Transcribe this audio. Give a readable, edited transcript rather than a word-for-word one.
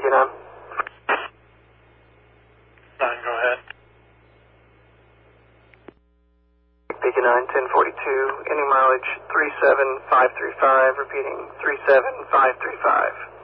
Beacon 9. 9, go ahead. Beacon 9, 1042, ending mileage 37535, repeating 37535.